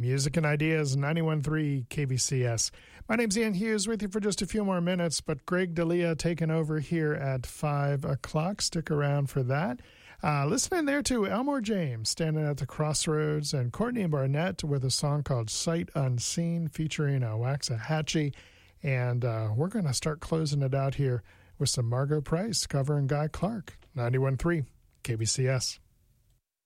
Music and Ideas, 91.3 KVCS. My name's Ian Hughes, with you for just a few more minutes, but Greg D'Elia taking over here at 5 o'clock. Stick around for that. Listening there to Elmore James, Standing at the Crossroads, and Courtney Barnett with a song called Sight Unseen, featuring Waxahachie. And we're going to start closing it out here with some Margo Price covering Guy Clark, 91.3 KVCS.